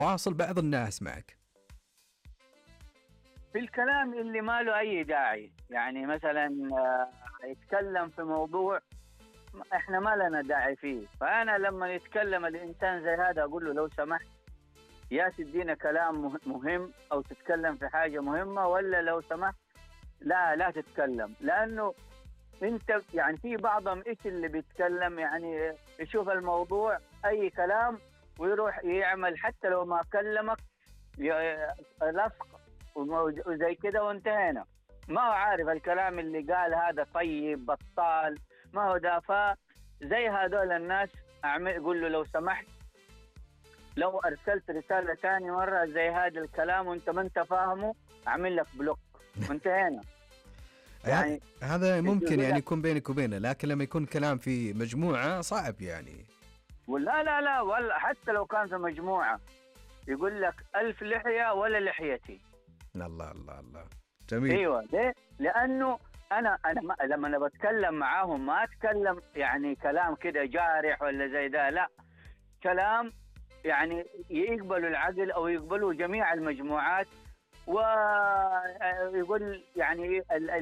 واصل بعض الناس معك. في الكلام اللي ما له أي داعي، يعني مثلا يتكلم في موضوع إحنا ما لنا داعي فيه، فأنا لما يتكلم الإنسان زي هذا أقول له لو سمحت يا تدينا كلام مهم أو تتكلم في حاجة مهمة، ولا لو سمحت لا تتكلم. لأنه أنت يعني في بعضهم إيش اللي بيتكلم، يعني يشوف الموضوع أي كلام ويروح يعمل حتى لو ما كلمك لصق وزي كده وانتهينا. ما هو عارف الكلام اللي قال هذا طيب بطال، ما هو دافع. زي هذول الناس قول له لو سمحت لو أرسلت رسالة ثاني مرة زي هذا الكلام وانت ما انت فاهمه أعمل لك بلوك وانتهينا. يعني هذا ممكن يعني يكون بينك وبينه، لكن لما يكون كلام في مجموعة صعب يعني. لا ولا حتى لو كان في مجموعة يقول لك 1000 لحية ولا لحيتي. الله الله الله، جميل. ايوه ليه؟ لانه انا لما انا بتكلم معاهم ما اتكلم يعني كلام كده جارح ولا زي ده، لا، كلام يعني يقبلوا العقل او يقبلوا جميع المجموعات، ويقول يعني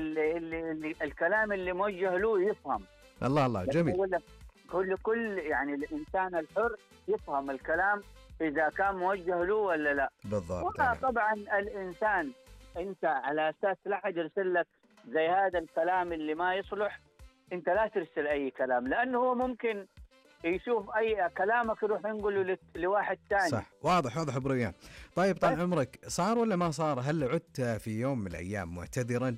الكلام اللي موجه له يفهم. الله الله، جميل. كل يعني الانسان الحر يفهم الكلام اذا كان موجه له ولا لا. بالضبط. طبعا الانسان انت على اساس لا حد يرسل لك زي هذا الكلام اللي ما يصلح، انت لا ترسل اي كلام، لانه هو ممكن يشوف اي كلامك يروح ينقله لواحد ثاني. صح، واضح ابو ريان. طيب طال عمرك، صار ولا ما صار؟ هل عدت في يوم من الايام معتذرا؟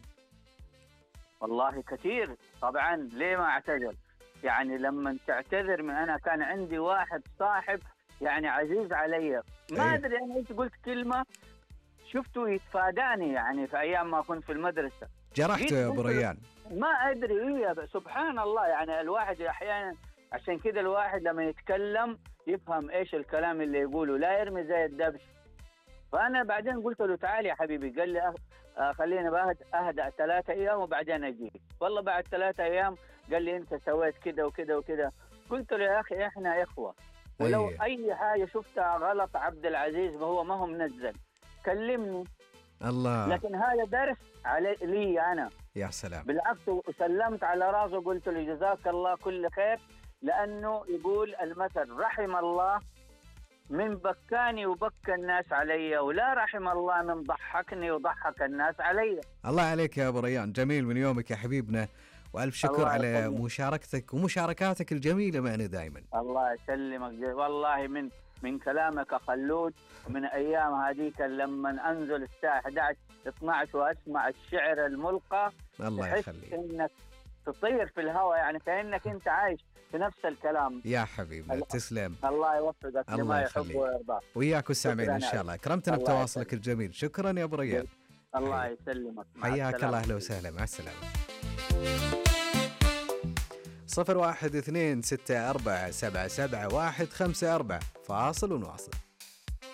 والله كثير طبعا، ليه ما اعتذر؟ يعني لما تعتذر، من انا كان عندي واحد صاحب يعني عزيز علي، ما ادري انا ايش قلت كلمه شفته يتفاداني يعني في ايام ما كنت في المدرسه. جرحته يا ابو ريان؟ ما ادري، هي سبحان الله، يعني الواحد احيانا عشان كده الواحد لما يتكلم يفهم ايش الكلام اللي يقوله، لا يرمي زي الدبش. فانا بعدين قلت له تعال يا حبيبي، قال لي خلينا اهدأ 3 ايام وبعدين اجي. والله بعد 3 ايام قال لي انت سويت كده وكده وكده. قلت له يا اخي احنا اخوه، ولو اي حاجه شفتها غلط عبد العزيز وهو ما هو منزل كلمني. الله. لكن هذا درس علي لي انا. يا سلام. بالعكس وسلمت على راسه قلت له جزاك الله كل خير، لانه يقول المثل رحم الله من بكاني وبكى الناس علي، ولا رحم الله من ضحكني وضحك الناس علي. الله عليك يا ابو ريان، جميل من يومك يا حبيبنا، والف شكر على مشاركتك ومشاركاتك الجميله معنا دائما. الله يسلمك، والله من كلامك خلود، ومن ايام هذيك لما انزل الساعه 11 12 واسمع الشعر الملقى، الله يخليك، انك تطير في الهواء، يعني كانك انت عايش في نفس الكلام. يا حبيبنا تسلم. الله يوفقك لما يحب ويرضى. وياك والسامعين ان شاء الله. اكرمتنا بتواصلك الجميل، شكرا يا ابو ريان. الله يسلمك، حياك الله، اهلا وسهلا، مع السلامه. 0126477154 فاصل ونواصل.